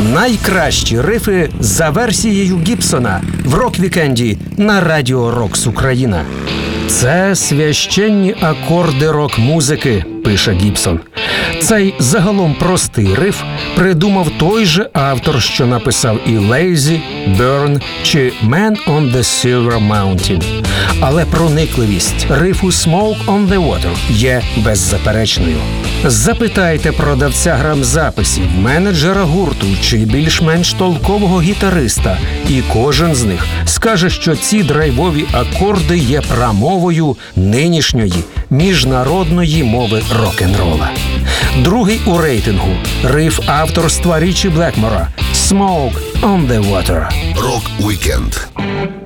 Найкращі рифи за версією Гібсона в рок-вікенді на Радіо Рокс Україна. Це священні акорди рок-музики, пише Гібсон. Цей загалом простий риф придумав той же автор, що написав і Lazy, Burn чи Man on the Silver Mountain. Але проникливість рифу Smoke on the Water є беззаперечною. Запитайте продавця грамзаписів, менеджера гурту чи більш-менш толкового гітариста, і кожен з них скаже, що ці драйвові акорди є прамовою нинішньої міжнародної мови рок-н-рола. Другий у рейтингу – риф авторства Річі Блекмора «Smoke on the Water». Рок-вікенд.